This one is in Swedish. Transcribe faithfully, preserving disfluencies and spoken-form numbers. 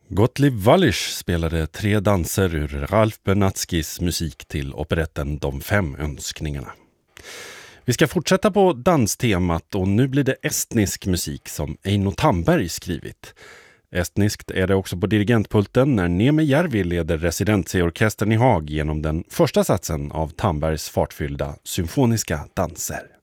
Gottlieb Wallisch spelade tre danser ur Ralf Bernatskis musik till operetten De fem önskningarna. Vi ska fortsätta på danstemat och nu blir det estnisk musik som Eino Tamberg skrivit. Estniskt är det också på dirigentpulten när Neme Järvi leder residentseorkestern i Haag genom den första satsen av Tambergs fartfyllda symfoniska danser.